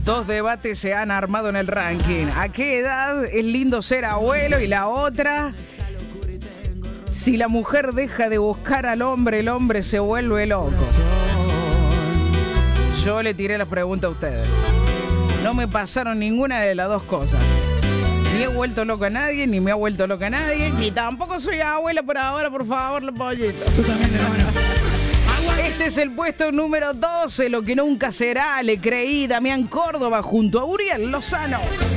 Dos debates se han armado en el ranking. ¿A qué edad es lindo ser abuelo? Y la otra, si la mujer deja de buscar al hombre, el hombre se vuelve loco. Yo le tiré la pregunta a ustedes. No me pasaron ninguna de las dos cosas. Ni he vuelto loco a nadie, ni me ha vuelto loca a nadie, ni tampoco soy abuela por ahora, por favor, los pollitos. Tú también, hermano. Este es el puesto número 12, lo que nunca será, le creí, Damián Córdoba junto a Uriel Lozano.